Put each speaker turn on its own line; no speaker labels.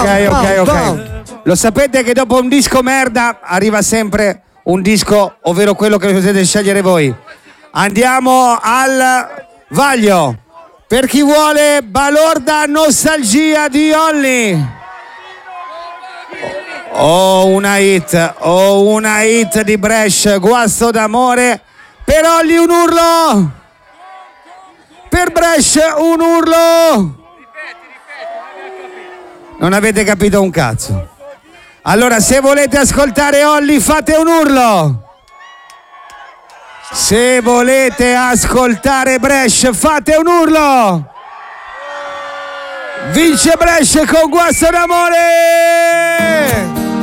Ok. Lo sapete che dopo un disco merda arriva sempre un disco, ovvero quello che potete scegliere voi. Andiamo al vaglio. Per chi vuole balorda nostalgia di Olli. Una hit di Brescia, guasto d'amore. Per Olli un urlo. Per Brescia un urlo. Non avete capito un cazzo. Allora, se volete ascoltare Olli, fate un urlo. Se volete ascoltare Brescia, fate un urlo. Vince Brescia con guasto d'amore.